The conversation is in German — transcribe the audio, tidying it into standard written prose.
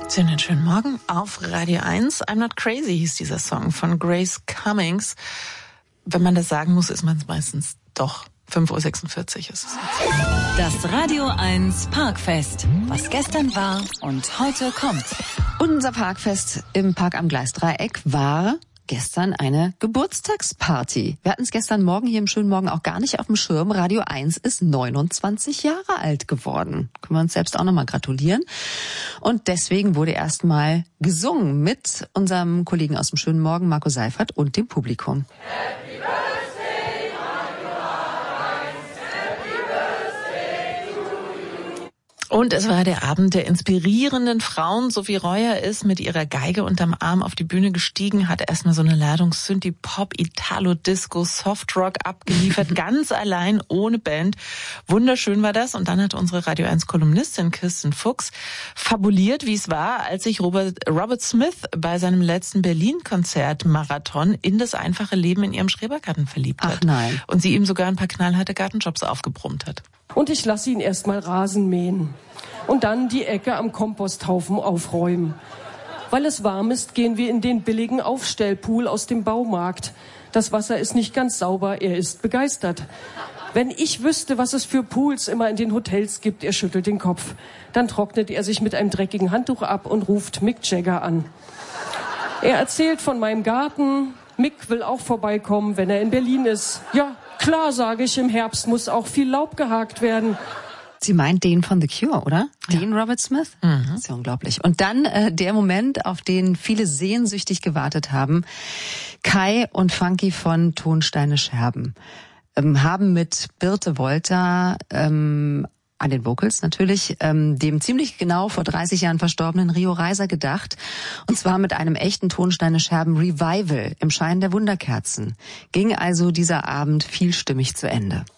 Einen schönen Morgen auf Radio 1. I'm Not Crazy hieß dieser Song von Grace Cummings. Wenn man das sagen muss, ist man es meistens doch. 5:46 Uhr ist es. Das Radio 1 Parkfest. Was gestern war und heute kommt. Unser Parkfest im Park am Gleisdreieck war gestern eine Geburtstagsparty. Wir hatten es gestern Morgen hier im schönen Morgen auch gar nicht auf dem Schirm. Radio 1 ist 29 Jahre alt geworden. Können wir uns selbst auch nochmal gratulieren. Und deswegen wurde erstmal gesungen mit unserem Kollegen aus dem schönen Morgen, Marco Seifert, und dem Publikum. Happy Birthday, Radio 1, Happy Birthday to you. Und es war der Abend der inspirierenden Frauen. Sophie Reuer ist mit ihrer Geige unterm Arm auf die Bühne gestiegen, hat erstmal so eine Ladung Synthie-Pop, Italo-Disco, Softrock abgeliefert, ganz allein, ohne Band. Wunderschön war das. Und dann hat unsere Radio 1-Kolumnistin Kirsten Fuchs fabuliert, wie es war, als sich Robert Smith bei seinem letzten Berlin-Konzert-Marathon in das einfache Leben in ihrem Schrebergarten verliebt hat. Ach nein. Und sie ihm sogar ein paar knallharte Gartenjobs aufgebrummt hat. Und ich lasse ihn erstmal Rasen mähen und dann die Ecke am Komposthaufen aufräumen. Weil es warm ist, gehen wir in den billigen Aufstellpool aus dem Baumarkt. Das Wasser ist nicht ganz sauber, er ist begeistert. Wenn ich wüsste, was es für Pools immer in den Hotels gibt, er schüttelt den Kopf. Dann trocknet er sich mit einem dreckigen Handtuch ab und ruft Mick Jagger an. Er erzählt von meinem Garten. Mick will auch vorbeikommen, wenn er in Berlin ist. Ja, klar, sage ich, im Herbst muss auch viel Laub gehakt werden. Sie meint den von The Cure, oder? Ja. Den Robert Smith? Das ist ja unglaublich. Und dann der Moment, auf den viele sehnsüchtig gewartet haben. Kai und Funky von Tonsteine Scherben haben mit Birte Wolter an den Vocals natürlich, dem ziemlich genau vor 30 Jahren verstorbenen Rio Reiser gedacht. Und zwar mit einem echten Tonsteine Scherben Revival im Schein der Wunderkerzen. Ging also dieser Abend vielstimmig zu Ende.